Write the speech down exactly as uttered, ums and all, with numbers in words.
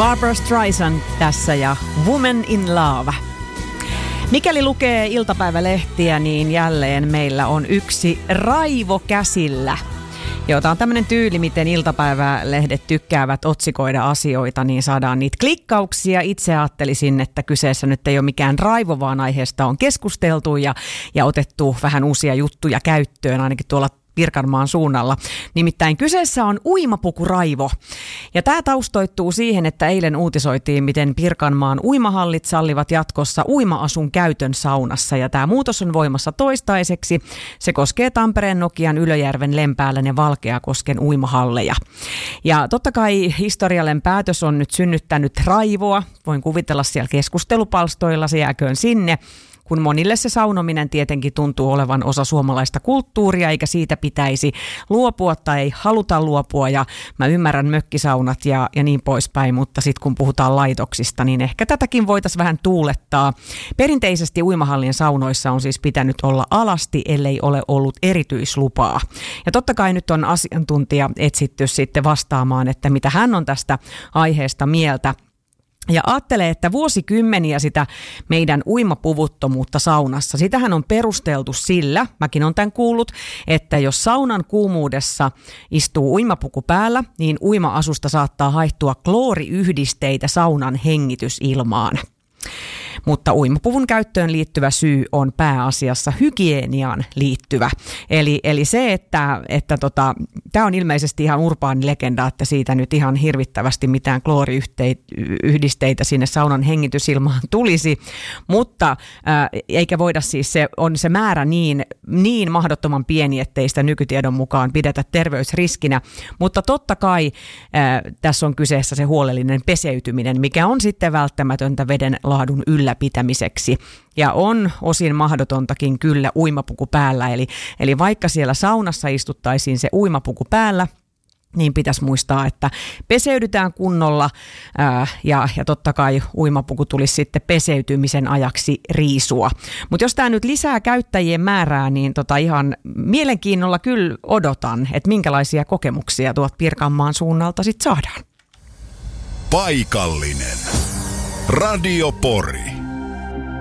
Barbra Streisand tässä ja Woman in Love. Mikäli lukee iltapäivälehtiä, niin jälleen meillä on yksi raivo käsillä. Jota on tämmöinen tyyli, miten iltapäivälehdet tykkäävät otsikoida asioita, niin saadaan niitä klikkauksia. Itse ajattelisin, että kyseessä nyt ei ole mikään raivo, vaan aiheesta on keskusteltu ja, ja otettu vähän uusia juttuja käyttöön, ainakin tuolla Pirkanmaan suunnalla. Nimittäin kyseessä on uimapukuraivo. Ja tämä taustoittuu siihen, että eilen uutisoitiin, miten Pirkanmaan uimahallit sallivat jatkossa uima-asun käytön saunassa. Ja tämä muutos on voimassa toistaiseksi. Se koskee Tampereen, Nokian, Ylöjärven, Lempäälän ja Valkeakosken uimahalleja. Ja totta kai historiallinen päätös on nyt synnyttänyt raivoa. Voin kuvitella siellä keskustelupalstoilla, se jääköön sinne. Kun monille se saunominen tietenkin tuntuu olevan osa suomalaista kulttuuria, eikä siitä pitäisi luopua tai ei haluta luopua. Ja mä ymmärrän mökkisaunat ja, ja niin poispäin, mutta sitten kun puhutaan laitoksista, niin ehkä tätäkin voitaisiin vähän tuulettaa. Perinteisesti uimahallin saunoissa on siis pitänyt olla alasti, ellei ole ollut erityislupaa. Ja totta kai nyt on asiantuntija etsitty sitten vastaamaan, että mitä hän on tästä aiheesta mieltä. Ja ajattelee, että vuosikymmeniä sitä meidän uimapuvuttomuutta saunassa, sitähän on perusteltu sillä, mäkin olen tämän kuullut, että jos saunan kuumuudessa istuu uimapuku päällä, niin uima-asusta saattaa haihtua klooriyhdisteitä saunan hengitysilmaan. Mutta uimapuvun käyttöön liittyvä syy on pääasiassa hygieniaan liittyvä. Eli, eli se, että, että tota, tämä on ilmeisesti ihan urbaani legenda, että siitä nyt ihan hirvittävästi mitään klooriyhdisteitä sinne saunan hengitysilmaan tulisi. Mutta ää, eikä voida siis, se on se määrä niin, niin mahdottoman pieni, ettei sitä nykytiedon mukaan pidetä terveysriskinä. Mutta totta kai ää, tässä on kyseessä se huolellinen peseytyminen, mikä on sitten välttämätöntä veden laadun ylläpitämiseksi. Ja on osin mahdotontakin kyllä uimapuku päällä. Eli, eli vaikka siellä saunassa istuttaisiin se uimapuku päällä, niin pitäisi muistaa, että peseydytään kunnolla ää, ja, ja totta kai uimapuku tulisi sitten peseytymisen ajaksi riisua. Mutta jos tämä nyt lisää käyttäjien määrää, niin tota ihan mielenkiinnolla kyllä odotan, että minkälaisia kokemuksia tuot Pirkanmaan suunnalta sitten saadaan. Paikallinen. Radio Pori.